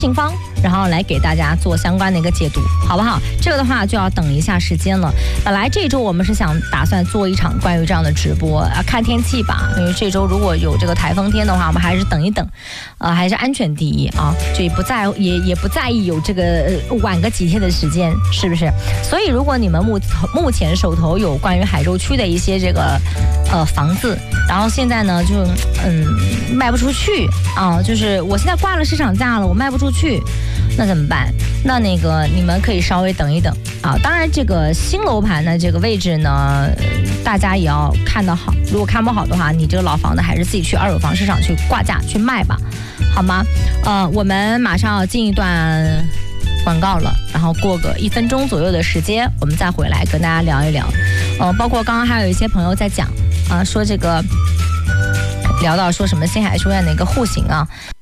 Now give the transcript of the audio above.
警方，然后来给大家做相关的一个解读，好不好？这个的话就要等一下时间了。本来这周我们是打算做一场关于这样的直播看天气吧，因为这周如果有这个台风天的话，我们还是等一等，还是安全第一啊，就也不在意有这个晚个几天的时间，是不是？所以如果你们目前手头有关于海州区的一些这个房子，然后现在呢就卖不出去啊，就是我现在挂了市场价了，我卖不出去，那怎么办？那个你们可以稍微等一等啊。当然这个新楼盘的这个位置呢，大家也要看得好，如果看不好的话，你这个老房的还是自己去二手房市场去挂价去卖吧，好吗？我们马上要进一段广告了，然后过个1分钟左右的时间，我们再回来跟大家聊一聊。包括刚刚还有一些朋友在讲说这个聊到说什么新海书院的一个户型啊。